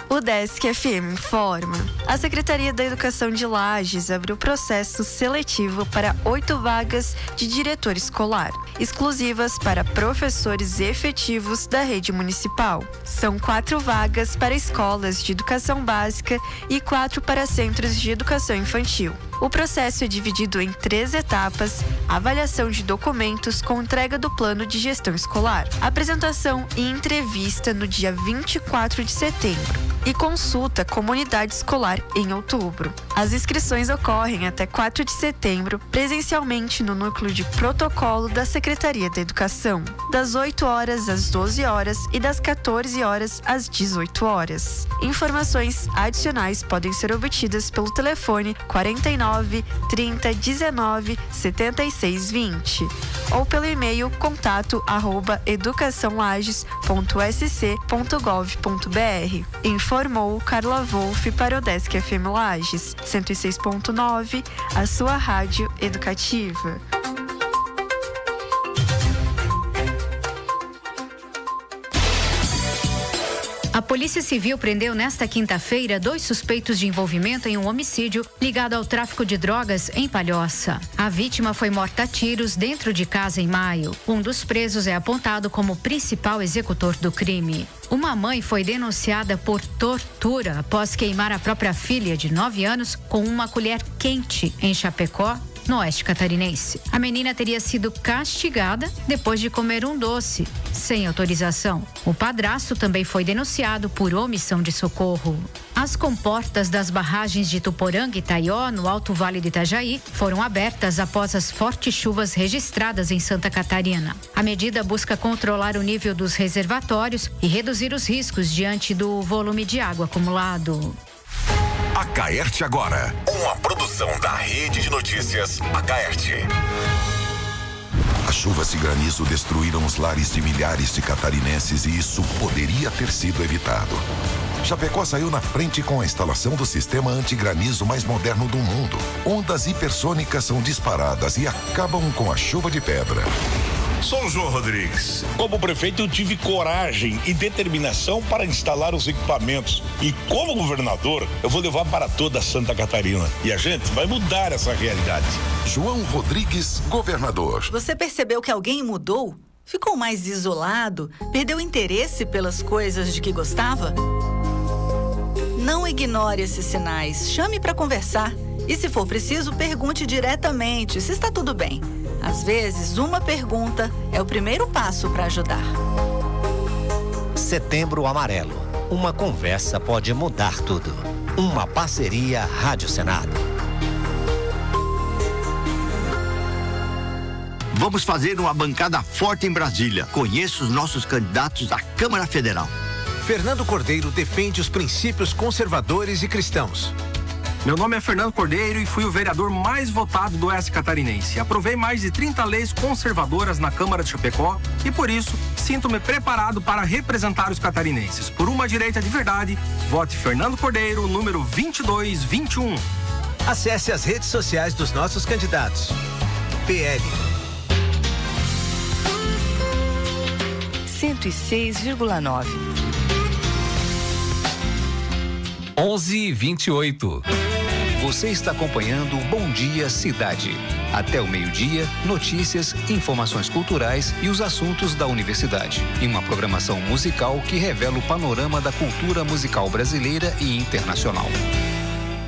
O Desk FM informa. A Secretaria da Educação de Lages abriu processo seletivo para 8 vagas de diretor escolar, exclusivas para professores efetivos da rede municipal. São 4 vagas para escolas de educação básica e 4 para centros de educação infantil. O processo é dividido em 3 etapas: avaliação de documentos com entrega do plano de gestão escolar, apresentação e entrevista no dia 24 de setembro e consulta à comunidade escolar em outubro. As inscrições ocorrem até 4 de setembro, presencialmente no núcleo de protocolo da Secretaria da Educação, das 8 horas às 12 horas e das 14 horas às 18 horas. Informações adicionais podem ser obtidas pelo telefone 49 30 19 76 20 ou pelo e-mail contato@educaçãolages.sc.gov.br. Informou Carla Wolff para o Desk FM Lages 106.9, a sua rádio educativa. A Polícia Civil prendeu nesta quinta-feira 2 suspeitos de envolvimento em um homicídio ligado ao tráfico de drogas em Palhoça. A vítima foi morta a tiros dentro de casa em maio. Um dos presos é apontado como principal executor do crime. Uma mãe foi denunciada por tortura após queimar a própria filha de 9 anos com uma colher quente em Chapecó, no oeste catarinense. A menina teria sido castigada depois de comer um doce, sem autorização. O padrasto também foi denunciado por omissão de socorro. As comportas das barragens de Tuporanga e Taió, no Alto Vale do Itajaí, foram abertas após as fortes chuvas registradas em Santa Catarina. A medida busca controlar o nível dos reservatórios e reduzir os riscos diante do volume de água acumulado. Acaerte agora, uma produção da Rede de Notícias Acaerte. As chuvas e granizo destruíram os lares de milhares de catarinenses e isso poderia ter sido evitado. Chapecó saiu na frente com a instalação do sistema antigranizo mais moderno do mundo. Ondas hipersônicas são disparadas e acabam com a chuva de pedra. Sou o João Rodrigues. Como prefeito, eu tive coragem e determinação para instalar os equipamentos. E como governador, eu vou levar para toda Santa Catarina. E a gente vai mudar essa realidade. João Rodrigues, governador. Você percebeu que alguém mudou? Ficou mais isolado? Perdeu interesse pelas coisas de que gostava? Não ignore esses sinais. Chame para conversar. E se for preciso, pergunte diretamente se está tudo bem. Às vezes, uma pergunta é o primeiro passo para ajudar. Setembro Amarelo. Uma conversa pode mudar tudo. Uma parceria Rádio Senado. Vamos fazer uma bancada forte em Brasília. Conheça os nossos candidatos à Câmara Federal. Fernando Cordeiro defende os princípios conservadores e cristãos. Meu nome é Fernando Cordeiro e fui o vereador mais votado do oeste catarinense. Aprovei mais de 30 leis conservadoras na Câmara de Chapecó e, por isso, sinto-me preparado para representar os catarinenses. Por uma direita de verdade, vote Fernando Cordeiro, número 2221. Acesse as redes sociais dos nossos candidatos. PL 106,9. 11h28. Você está acompanhando o Bom Dia Cidade. Até o meio-dia, notícias, informações culturais e os assuntos da universidade. Em uma programação musical que revela o panorama da cultura musical brasileira e internacional.